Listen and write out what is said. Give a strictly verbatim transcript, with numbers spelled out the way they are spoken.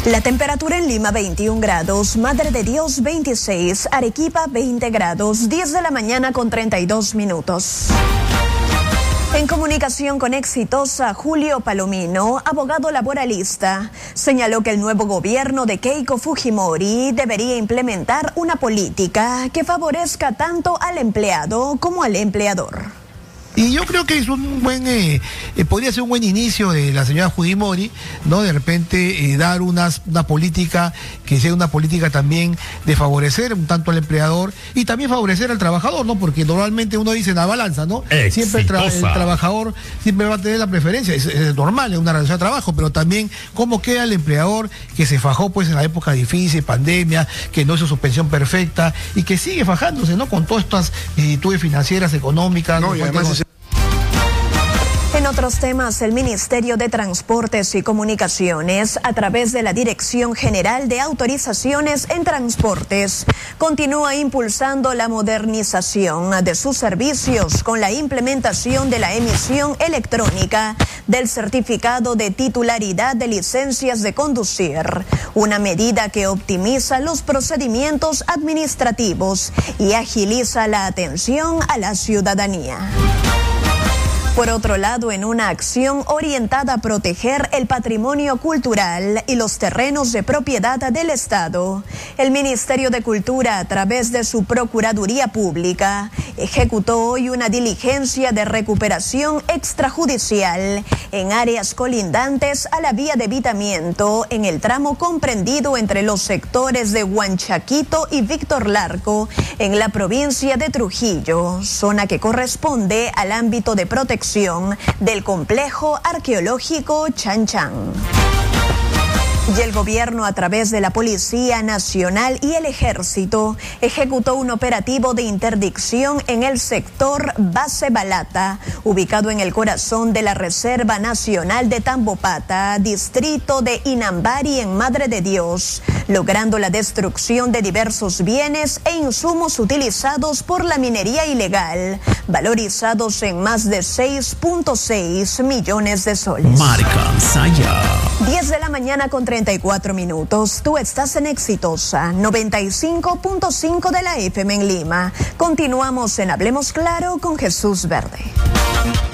La temperatura en Lima veintiún grados, Madre de Dios veintiséis, Arequipa veinte grados, diez de la mañana con treinta y dos minutos. En comunicación con Exitosa, Julio Palomino, abogado laboralista, señaló que el nuevo gobierno de Keiko Fujimori debería implementar una política que favorezca tanto al empleado como al empleador. Y yo creo que es un buen, eh, eh, podría ser un buen inicio de la señora Fujimori, ¿no? De repente eh, dar unas, una política que sea una política también de favorecer un tanto al empleador y también favorecer al trabajador, ¿no? Porque normalmente uno dice en la balanza, ¿no? Exitosa. Siempre el, tra el trabajador siempre va a tener la preferencia, es, es normal en una relación de trabajo, pero también cómo queda el empleador que se fajó pues en la época difícil, pandemia, que no hizo su pensión perfecta y que sigue fajándose, ¿no? Con todas estas vicisitudes financieras, económicas. No, y además En otros temas, el Ministerio de Transportes y Comunicaciones, a través de la Dirección General de Autorizaciones en Transportes, continúa impulsando la modernización de sus servicios con la implementación de la emisión electrónica del certificado de titularidad de licencias de conducir, una medida que optimiza los procedimientos administrativos y agiliza la atención a la ciudadanía. Por otro lado, en una acción orientada a proteger el patrimonio cultural y los terrenos de propiedad del Estado, el Ministerio de Cultura, a través de su Procuraduría Pública, ejecutó hoy una diligencia de recuperación extrajudicial en áreas colindantes a la vía de Vitamiento en el tramo comprendido entre los sectores de Huanchaquito y Víctor Larco en la provincia de Trujillo, zona que corresponde al ámbito de protección del complejo arqueológico Chan Chan. Y el gobierno, a través de la Policía Nacional y el Ejército, ejecutó un operativo de interdicción en el sector Base Balata, ubicado en el corazón de la Reserva Nacional de Tambopata, distrito de Inambari, en Madre de Dios, logrando la destrucción de diversos bienes e insumos utilizados por la minería ilegal, valorizados en más de seis punto seis millones de soles. Marca Saya. diez de la mañana con treinta y cuatro minutos. Tú estás en Exitosa, noventa y cinco punto cinco de la F M en Lima. Continuamos en Hablemos Claro con Jesús Verde.